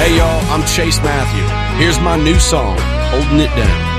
Hey y'all, I'm Chase Matthew. Here's my new song, Holding It Down.